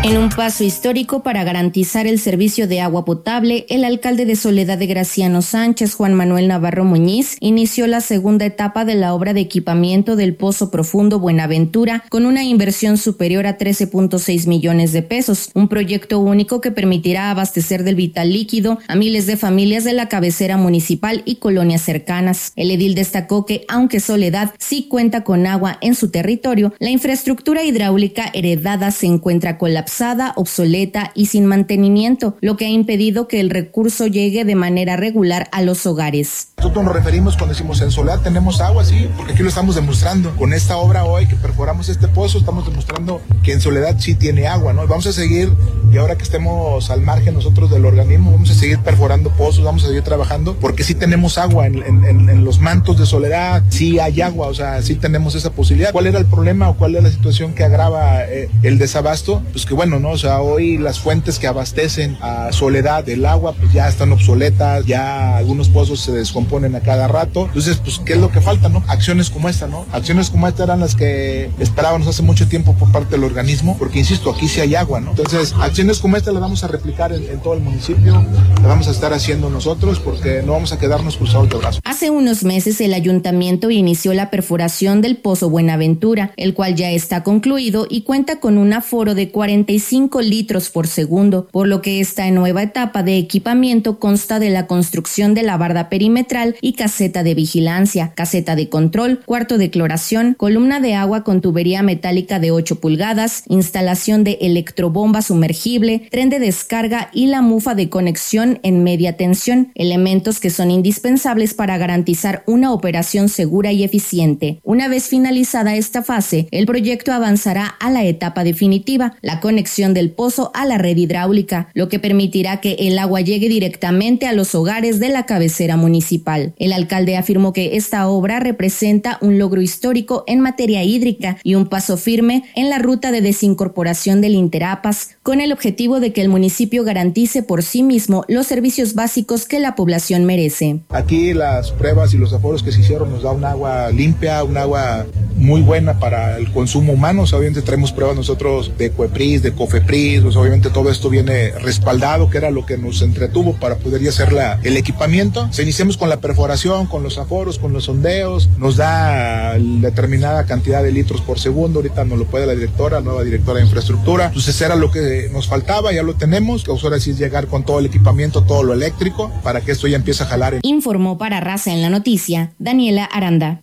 En un paso histórico para garantizar el servicio de agua potable, el alcalde de Soledad de Graciano Sánchez, Juan Manuel Navarro Muñiz, inició la segunda etapa de la obra de equipamiento del Pozo Profundo Buenaventura con una inversión superior a 13.6 millones de pesos, un proyecto único que permitirá abastecer del vital líquido a miles de familias de la cabecera municipal y colonias cercanas. El edil destacó que, aunque Soledad sí cuenta con agua en su territorio, la infraestructura hidráulica heredada se encuentra colapsada, obsoleta y sin mantenimiento, lo que ha impedido que el recurso llegue de manera regular a los hogares. Nosotros nos referimos cuando decimos en Soledad tenemos agua, sí, porque aquí lo estamos demostrando. Con esta obra hoy que perforamos este pozo, estamos demostrando que en Soledad sí tiene agua, ¿no? Vamos a seguir, y ahora que estemos al margen nosotros del organismo, vamos a seguir perforando pozos, vamos a seguir trabajando, porque sí tenemos agua en los mantos de Soledad, sí hay agua, o sea, sí tenemos esa posibilidad. ¿Cuál era el problema o cuál es la situación que agrava el desabasto? Pues que bueno, ¿no? O sea, hoy las fuentes que abastecen a Soledad del agua, pues ya están obsoletas, ya algunos pozos se descomponen a cada rato. Entonces, pues, ¿qué es lo que falta, no? Acciones como esta, ¿no? Acciones como esta eran las que esperábamos hace mucho tiempo por parte del organismo, porque insisto, aquí sí hay agua, ¿no? Entonces, acciones como esta las vamos a replicar en todo el municipio, las vamos a estar haciendo nosotros, porque no vamos a quedarnos cruzados de brazos. Hace unos meses el ayuntamiento inició la perforación del Pozo Buenaventura, el cual ya está concluido y cuenta con un aforo de 45 litros por segundo, por lo que esta nueva etapa de equipamiento consta de la construcción de la barda perimetral y caseta de vigilancia, caseta de control, cuarto de cloración, columna de agua con tubería metálica de 8 pulgadas, instalación de electrobomba sumergible, tren de descarga y la mufa de conexión en media tensión, elementos que son indispensables para garantizar una operación segura y eficiente. Una vez finalizada esta fase, el proyecto avanzará a la etapa definitiva, la conexión del pozo a la red hidráulica, lo que permitirá que el agua llegue directamente a los hogares de la cabecera municipal. El alcalde afirmó que esta obra representa un logro histórico en materia hídrica y un paso firme en la ruta de desincorporación del Interapas, con el objetivo de que el municipio garantice por sí mismo los servicios básicos que la población merece. Aquí las pruebas y los aforos que se hicieron nos da un agua limpia, un agua muy buena para el consumo humano. O sea, obviamente traemos pruebas nosotros de Cuepris, de Cofepris, pues obviamente todo esto viene respaldado, que era lo que nos entretuvo para poder ya hacer el equipamiento. Se iniciamos con la perforación, con los aforos, con los sondeos, nos da determinada cantidad de litros por segundo, ahorita nos lo puede la nueva directora de infraestructura. Entonces era lo que nos faltaba, ya lo tenemos, que ahora sí es llegar con todo el equipamiento, todo lo eléctrico, para que esto ya empiece a jalar. Informó para Raza en la Noticia, Daniela Aranda.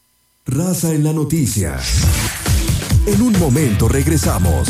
Raza en la Noticia. En un momento regresamos.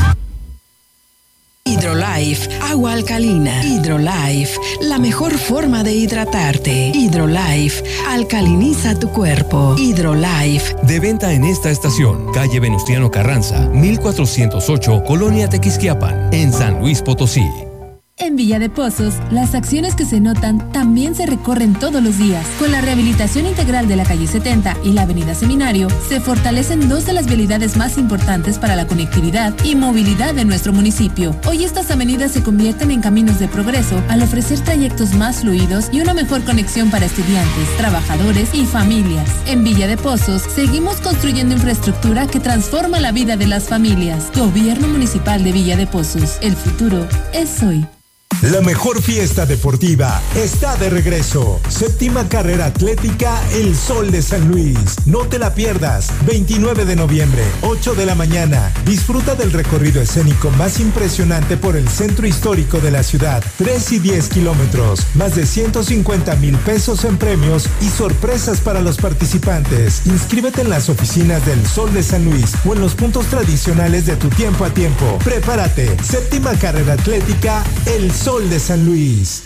Hidrolife, agua alcalina. Hidrolife, la mejor forma de hidratarte. Hidrolife, alcaliniza tu cuerpo. Hidrolife. De venta en esta estación, calle Venustiano Carranza, 1408, Colonia Tequisquiapan, en San Luis Potosí. En Villa de Pozos, las acciones que se notan también se recorren todos los días. Con la rehabilitación integral de la calle 70 y la avenida Seminario, se fortalecen dos de las vialidades más importantes para la conectividad y movilidad de nuestro municipio. Hoy estas avenidas se convierten en caminos de progreso al ofrecer trayectos más fluidos y una mejor conexión para estudiantes, trabajadores y familias. En Villa de Pozos, seguimos construyendo infraestructura que transforma la vida de las familias. Gobierno Municipal de Villa de Pozos. El futuro es hoy. La mejor fiesta deportiva está de regreso. Séptima carrera atlética El Sol de San Luis. No te la pierdas. 29 de noviembre, 8 de la mañana. Disfruta del recorrido escénico más impresionante por el centro histórico de la ciudad. 3 y 10 kilómetros. Más de 150,000 pesos en premios y sorpresas para los participantes. Inscríbete en las oficinas del Sol de San Luis o en los puntos tradicionales de tu tiempo a tiempo. Prepárate. Séptima carrera atlética El Sol de San Luis.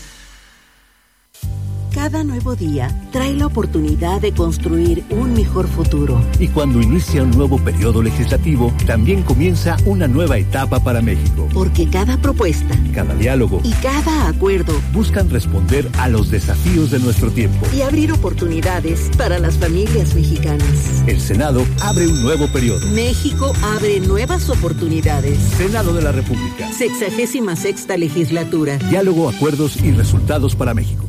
Cada nuevo día trae la oportunidad de construir un mejor futuro. Y cuando inicia un nuevo periodo legislativo, también comienza una nueva etapa para México. Porque cada propuesta, cada diálogo y cada acuerdo buscan responder a los desafíos de nuestro tiempo y abrir oportunidades para las familias mexicanas. El Senado abre un nuevo periodo. México abre nuevas oportunidades. Senado de la República. 66ª legislatura. Diálogo, acuerdos y resultados para México.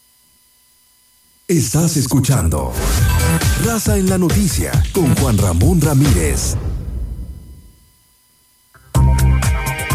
Estás escuchando Raza en la Noticia con Juan Ramón Ramírez.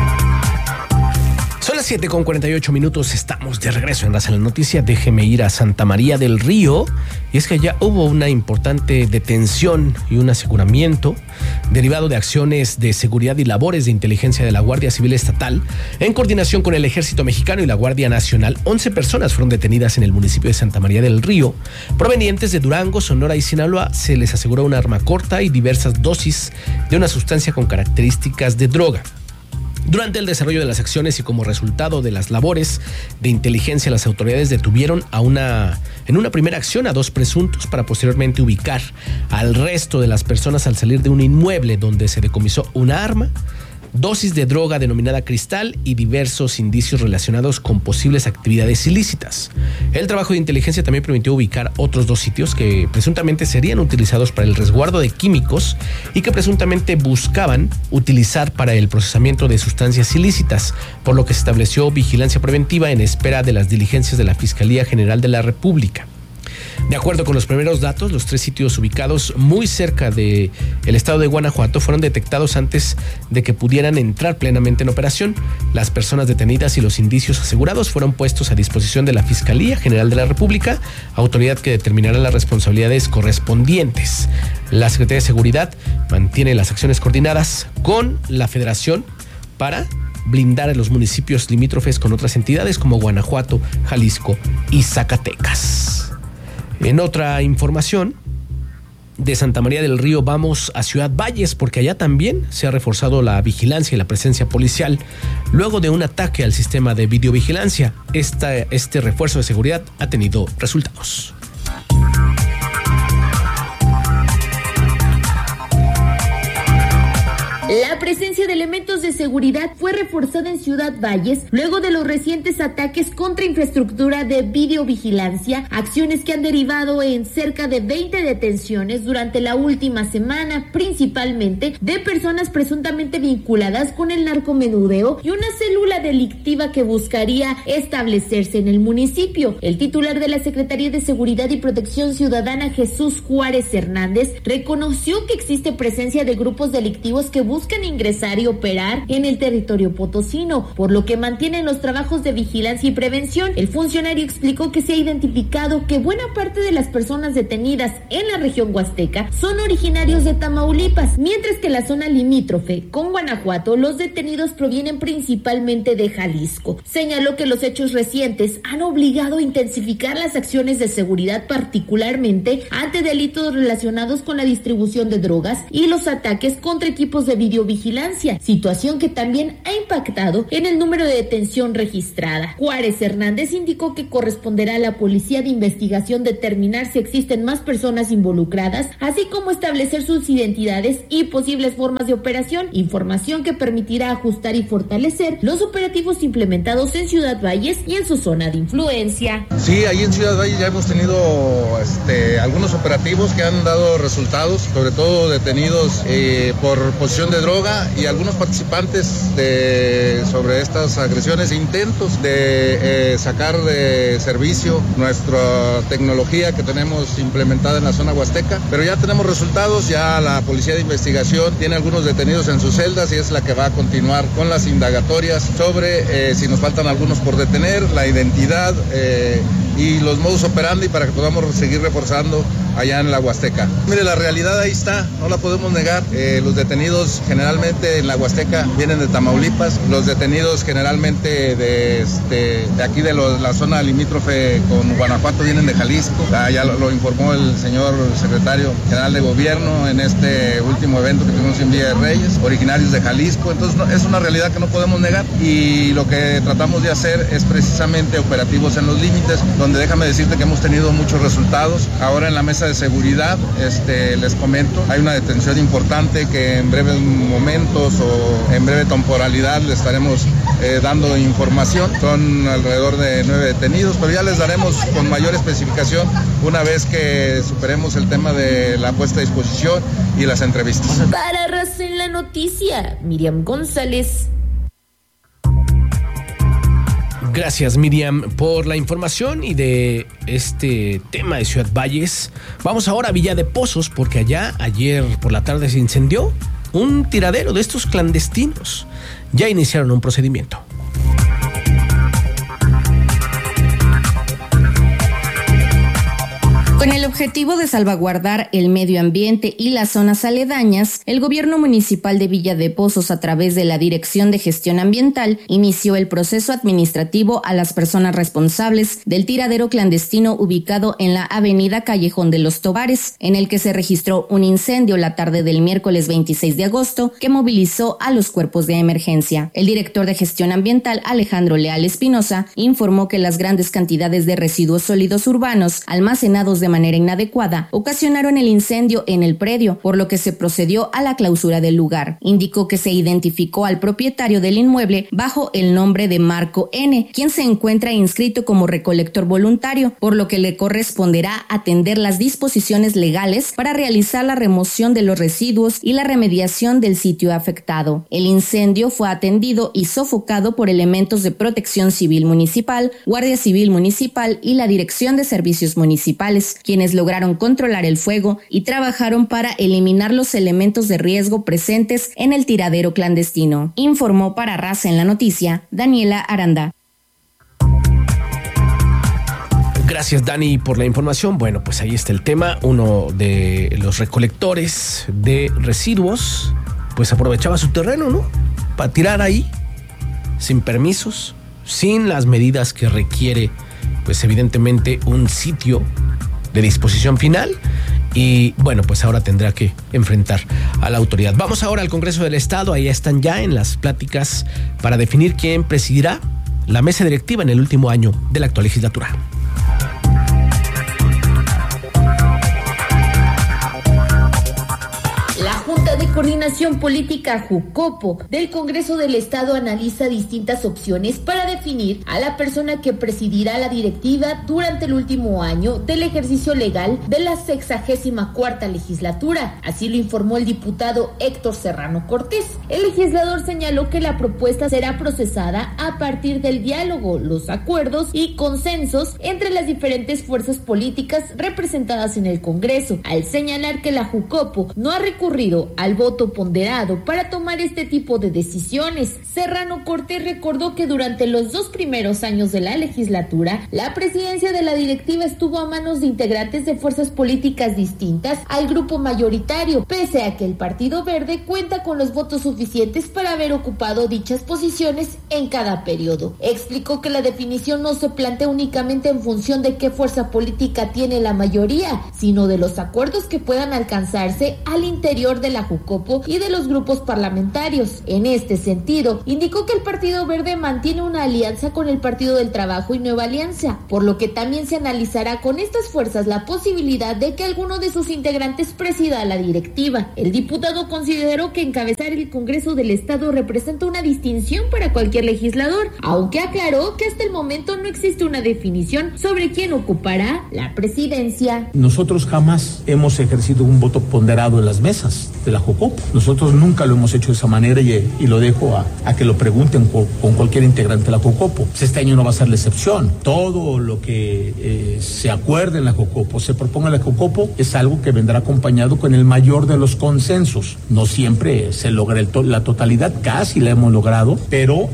7:48, estamos de regreso en Raza en la Noticia. Déjeme ir a Santa María del Río. Y es que ya hubo una importante detención y un aseguramiento derivado de acciones de seguridad y labores de inteligencia de la Guardia Civil Estatal en coordinación con el Ejército Mexicano y la Guardia Nacional. 11 personas fueron detenidas en el municipio de Santa María del Río, provenientes de Durango, Sonora y Sinaloa. Se les aseguró un arma corta y diversas dosis de una sustancia con características de droga. Durante el desarrollo de las acciones y como resultado de las labores de inteligencia, las autoridades detuvieron en una primera acción a 2 presuntos para posteriormente ubicar al resto de las personas al salir de un inmueble donde se decomisó una arma, dosis de droga denominada cristal y diversos indicios relacionados con posibles actividades ilícitas. El trabajo de inteligencia también permitió ubicar otros 2 sitios que presuntamente serían utilizados para el resguardo de químicos y que presuntamente buscaban utilizar para el procesamiento de sustancias ilícitas, por lo que se estableció vigilancia preventiva en espera de las diligencias de la Fiscalía General de la República. De acuerdo con los primeros datos, los 3 sitios ubicados muy cerca del estado de Guanajuato fueron detectados antes de que pudieran entrar plenamente en operación. Las personas detenidas y los indicios asegurados fueron puestos a disposición de la Fiscalía General de la República, autoridad que determinará las responsabilidades correspondientes. La Secretaría de Seguridad mantiene las acciones coordinadas con la Federación para blindar a los municipios limítrofes con otras entidades como Guanajuato, Jalisco y Zacatecas. En otra información, de Santa María del Río vamos a Ciudad Valles, porque allá también se ha reforzado la vigilancia y la presencia policial luego de un ataque al sistema de videovigilancia. Este refuerzo de seguridad ha tenido resultados. La presencia de elementos de seguridad fue reforzada en Ciudad Valles luego de los recientes ataques contra infraestructura de videovigilancia, acciones que han derivado en cerca de 20 detenciones durante la última semana, principalmente de personas presuntamente vinculadas con el narcomenudeo y una célula delictiva que buscaría establecerse en el municipio. El titular de la Secretaría de Seguridad y Protección Ciudadana, Jesús Juárez Hernández, reconoció que existe presencia de grupos delictivos que buscan ingresar y operar en el territorio potosino, por lo que mantienen los trabajos de vigilancia y prevención. El funcionario explicó que se ha identificado que buena parte de las personas detenidas en la región huasteca son originarios de Tamaulipas, mientras que en la zona limítrofe con Guanajuato los detenidos provienen principalmente de Jalisco. Señaló que los hechos recientes han obligado a intensificar las acciones de seguridad, particularmente ante delitos relacionados con la distribución de drogas y los ataques contra equipos de videovigilancia, situación que también ha impactado en el número de detención registrada. Juárez Hernández indicó que corresponderá a la Policía de Investigación determinar si existen más personas involucradas, así como establecer sus identidades y posibles formas de operación, información que permitirá ajustar y fortalecer los operativos implementados en Ciudad Valles y en su zona de influencia. Sí, ahí en Ciudad Valles ya hemos tenido algunos operativos que han dado resultados, sobre todo detenidos por posesión de droga y algunos participantes sobre estas agresiones e intentos de sacar de servicio nuestra tecnología que tenemos implementada en la zona huasteca, pero ya tenemos resultados. Ya la Policía de Investigación tiene algunos detenidos en sus celdas y es la que va a continuar con las indagatorias sobre si nos faltan algunos por detener, la identidad y los modus operandi para que podamos seguir reforzando allá en la Huasteca. Mire, la realidad ahí está, no la podemos negar. Los detenidos generalmente en la Huasteca vienen de Tamaulipas, los detenidos generalmente de aquí de la zona limítrofe con Guanajuato vienen de Jalisco. Ya lo informó el señor secretario general de gobierno en este último evento que tuvimos en Villa de Reyes, originarios de Jalisco. Entonces es una realidad que no podemos negar y lo que tratamos de hacer es precisamente operativos en los límites, donde déjame decirte que hemos tenido muchos resultados. Ahora en la mesa de seguridad, les comento, hay una detención importante que en breves momentos o en breve temporalidad le estaremos dando información. Son alrededor de 9 detenidos, pero ya les daremos con mayor especificación una vez que superemos el tema de la puesta a disposición y las entrevistas. Para Raza en la Noticia, Miriam González. Gracias, Miriam, por la información y de este tema de Ciudad Valles. Vamos ahora a Villa de Pozos, porque allá ayer por la tarde se incendió un tiradero de estos clandestinos. Ya iniciaron un procedimiento. objetivo de salvaguardar el medio ambiente y las zonas aledañas, el gobierno municipal de Villa de Pozos, a través de la Dirección de Gestión Ambiental, inició el proceso administrativo a las personas responsables del tiradero clandestino ubicado en la avenida Callejón de los Tobares, en el que se registró un incendio la tarde del miércoles 26 de agosto que movilizó a los cuerpos de emergencia. El director de Gestión Ambiental, Alejandro Leal Espinosa, informó que las grandes cantidades de residuos sólidos urbanos almacenados de manera inadecuada ocasionaron el incendio en el predio, por lo que se procedió a la clausura del lugar. Indicó que se identificó al propietario del inmueble bajo el nombre de Marco N., quien se encuentra inscrito como recolector voluntario, por lo que le corresponderá atender las disposiciones legales para realizar la remoción de los residuos y la remediación del sitio afectado. El incendio fue atendido y sofocado por elementos de Protección Civil Municipal, Guardia Civil Municipal y la Dirección de Servicios Municipales, quienes lograron controlar el fuego y trabajaron para eliminar los elementos de riesgo presentes en el tiradero clandestino. Informó para Raza en la Noticia, Daniela Aranda. Gracias, Dani, por la información. Bueno, pues ahí está el tema. Uno de los recolectores de residuos pues aprovechaba su terreno, ¿no?, para tirar ahí sin permisos, sin las medidas que requiere pues evidentemente un sitio de disposición final. Y bueno, pues ahora tendrá que enfrentar a la autoridad. Vamos ahora al Congreso del Estado. Ahí están ya en las pláticas para definir quién presidirá la mesa directiva en el último año de la actual legislatura. De Coordinación Política Jucopo del Congreso del Estado analiza distintas opciones para definir a la persona que presidirá la directiva durante el último año del ejercicio legal de la 64ª legislatura. Así lo informó el diputado Héctor Serrano Cortés. El legislador señaló que la propuesta será procesada a partir del diálogo, los acuerdos y consensos entre las diferentes fuerzas políticas representadas en el Congreso, al señalar que la Jucopo no ha recurrido al voto ponderado para tomar este tipo de decisiones. Serrano Cortés recordó que durante los 2 primeros años de la legislatura, la presidencia de la directiva estuvo a manos de integrantes de fuerzas políticas distintas al grupo mayoritario, pese a que el Partido Verde cuenta con los votos suficientes para haber ocupado dichas posiciones en cada periodo. Explicó que la definición no se plantea únicamente en función de qué fuerza política tiene la mayoría, sino de los acuerdos que puedan alcanzarse al interior de la Jucopo y de los grupos parlamentarios. En este sentido, indicó que el Partido Verde mantiene una alianza con el Partido del Trabajo y Nueva Alianza, por lo que también se analizará con estas fuerzas la posibilidad de que alguno de sus integrantes presida la directiva. El diputado consideró que encabezar el Congreso del Estado representa una distinción para cualquier legislador, aunque aclaró que hasta el momento no existe una definición sobre quién ocupará la presidencia. Nosotros jamás hemos ejercido un voto ponderado en las mesas de la Jucopo. Nosotros nunca lo hemos hecho de esa manera y lo dejo a que lo pregunten con cualquier integrante de la Jucopo. Pues este año no va a ser la excepción. Todo lo que se acuerde en la Jucopo, se proponga en la Jucopo, es algo que vendrá acompañado con el mayor de los consensos. No siempre se logra la totalidad, casi la hemos logrado, pero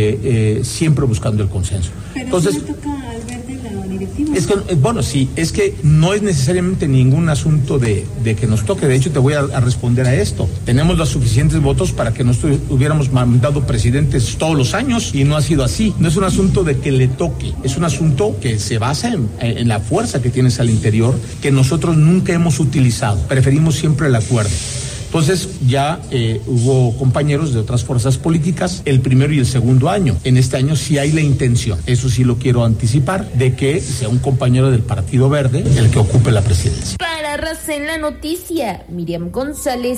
siempre buscando el consenso. Pero entonces, sí le toca al Verde la directiva. Es que, bueno, sí, es que no es necesariamente ningún asunto de que nos toque. De hecho, te voy a responder a esto. Tenemos los suficientes votos para que nosotros hubiéramos mandado presidentes todos los años y no ha sido así. No es un asunto de que le toque, es un asunto que se basa en la fuerza que tienes al interior, que nosotros nunca hemos utilizado. Preferimos siempre el acuerdo. Entonces ya hubo compañeros de otras fuerzas políticas el primero y el segundo año. En este año sí hay la intención, eso sí lo quiero anticipar, de que sea un compañero del Partido Verde el que ocupe la presidencia. Para Raza en la Noticia, Miriam González.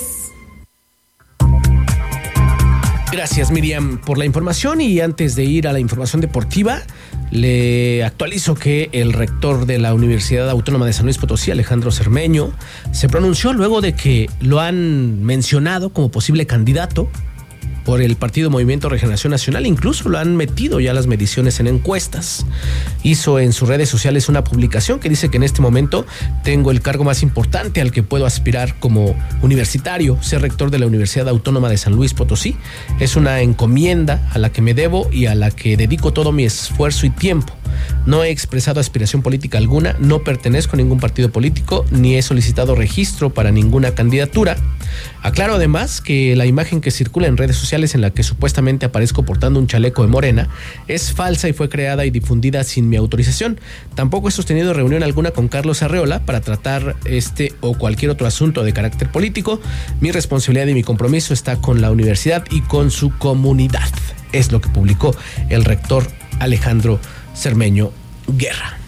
Gracias, Miriam, por la información. Y antes de ir a la información deportiva, le actualizo que el rector de la Universidad Autónoma de San Luis Potosí, Alejandro Cermeño, se pronunció luego de que lo han mencionado como posible candidato por el Partido Movimiento Regeneración Nacional. Incluso lo han metido ya las mediciones en encuestas. Hizo en sus redes sociales una publicación que dice que en este momento tengo el cargo más importante al que puedo aspirar como universitario, ser rector de la Universidad Autónoma de San Luis Potosí. Es una encomienda a la que me debo y a la que dedico todo mi esfuerzo y tiempo. No he expresado aspiración política alguna, no pertenezco a ningún partido político, ni he solicitado registro para ninguna candidatura. Aclaro además que la imagen que circula en redes sociales en la que supuestamente aparezco portando un chaleco de Morena es falsa y fue creada y difundida sin mi autorización. Tampoco he sostenido reunión alguna con Carlos Arreola para tratar este o cualquier otro asunto de carácter político. Mi responsabilidad y mi compromiso está con la universidad y con su comunidad. Es lo que publicó el rector Alejandro Cermeño Guerra.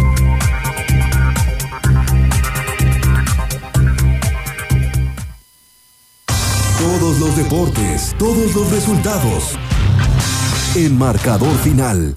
Todos los deportes, todos los resultados. En Marcador Final.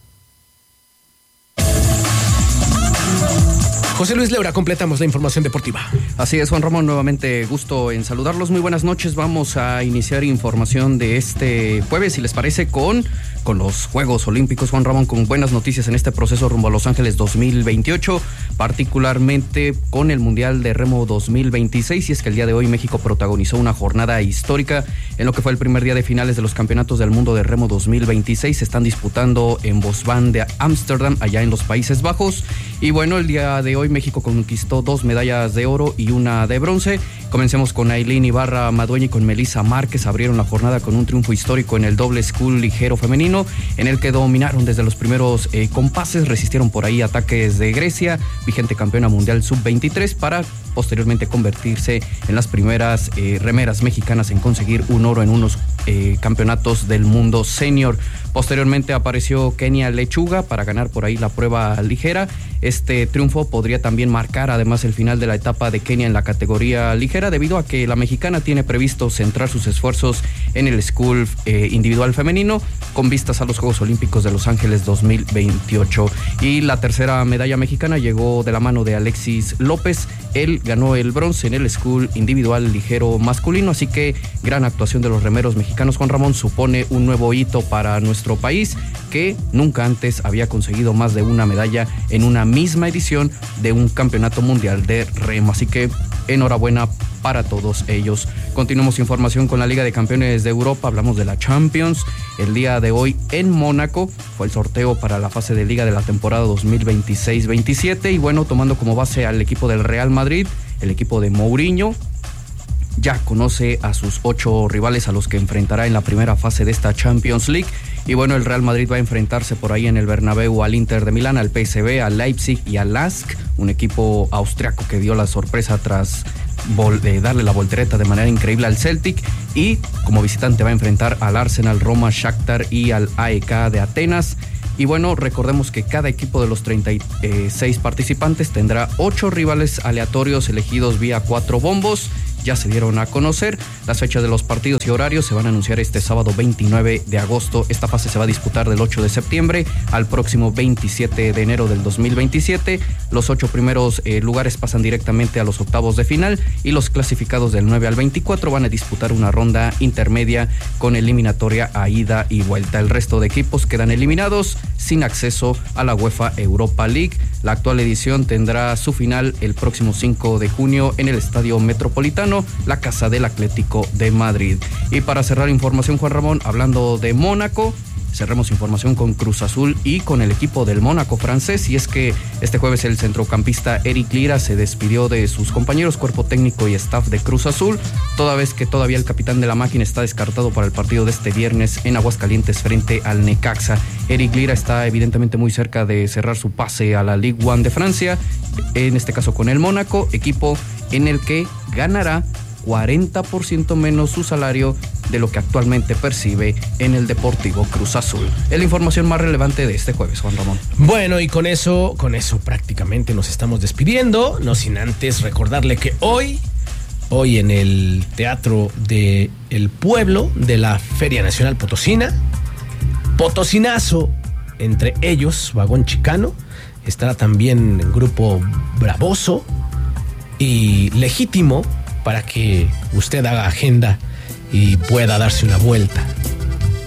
José Luis Leura, completamos la información deportiva. Así es, Juan Ramón, nuevamente gusto en saludarlos. Muy buenas noches. Vamos a iniciar información de este jueves, si les parece, con los Juegos Olímpicos, Juan Ramón, con buenas noticias en este proceso rumbo a Los Ángeles 2028, particularmente con el Mundial de Remo 2026, y es que el día de hoy México protagonizó una jornada histórica en lo que fue el primer día de finales de los Campeonatos del Mundo de Remo 2026. Se están disputando en Bosván de Ámsterdam, allá en los Países Bajos, y bueno, el día de hoy México conquistó 2 medallas de oro y una de bronce. Comencemos con Ailín Ibarra Madueña y con Melissa Márquez. Abrieron la jornada con un triunfo histórico en el doble scull ligero femenino, en el que dominaron desde los primeros compases, resistieron por ahí ataques de Grecia, vigente campeona mundial sub-23, para posteriormente convertirse en las primeras remeras mexicanas en conseguir un oro en unos campeonatos del mundo senior. Posteriormente apareció Kenia Lechuga para ganar por ahí la prueba ligera. Este triunfo podría también marcar además el final de la etapa de Kenia en la categoría ligera, debido a que la mexicana tiene previsto centrar sus esfuerzos en el scull individual femenino con vistas a los Juegos Olímpicos de Los Ángeles 2028. Y la tercera medalla mexicana llegó de la mano de Alexis López. Él ganó el bronce en el scull individual ligero masculino, así que gran actuación de los remeros mexicanos, Juan Ramón, supone un nuevo hito para nuestro país, que nunca antes había conseguido más de una medalla en una misma edición de un campeonato mundial de remo, así que enhorabuena para todos ellos. Continuamos información con la Liga de Campeones de Europa, hablamos de la Champions. El día de hoy en Mónaco fue el sorteo para la fase de Liga de la temporada 2026-27, y bueno, tomando como base al equipo del Real Madrid, el equipo de Mourinho ya conoce a sus 8 rivales a los que enfrentará en la primera fase de esta Champions League. Y bueno, el Real Madrid va a enfrentarse por ahí en el Bernabéu al Inter de Milán, al PSV, al Leipzig y al LASK, un equipo austriaco que dio la sorpresa tras darle la voltereta de manera increíble al Celtic, y como visitante va a enfrentar al Arsenal, Roma, Shakhtar y al AEK de Atenas. Y bueno, recordemos que cada equipo de los 36 participantes tendrá 8 rivales aleatorios elegidos vía 4 bombos. Ya se dieron a conocer las fechas de los partidos y horarios, se van a anunciar este sábado 29 de agosto. Esta fase se va a disputar del 8 de septiembre al próximo 27 de enero del 2027. Los 8 primeros lugares pasan directamente a los octavos de final, y los clasificados del 9 al 24 van a disputar una ronda intermedia con eliminatoria a ida y vuelta. El resto de equipos quedan eliminados sin acceso a la UEFA Europa League. La actual edición tendrá su final el próximo 5 de junio en el Estadio Metropolitano, la casa del Atlético de Madrid. Y para cerrar información, Juan Ramón, hablando de Mónaco, cerremos información con Cruz Azul y con el equipo del Mónaco francés, y es que este jueves el centrocampista Eric Lira se despidió de sus compañeros, cuerpo técnico y staff de Cruz Azul, toda vez que todavía el capitán de la máquina está descartado para el partido de este viernes en Aguascalientes frente al Necaxa. Eric Lira está evidentemente muy cerca de cerrar su pase a la Ligue 1 de Francia, en este caso con el Mónaco, equipo en el que ganará 40% menos su salario de lo que actualmente percibe en el Deportivo Cruz Azul. Es la información más relevante de este jueves, Juan Ramón. Bueno, y con eso prácticamente nos estamos despidiendo, no sin antes recordarle que hoy en el Teatro de El Pueblo de la Feria Nacional Potosina, Potosinazo, entre ellos Vagón Chicano, estará también el grupo Bravoso y Legítimo, para que usted haga agenda y pueda darse una vuelta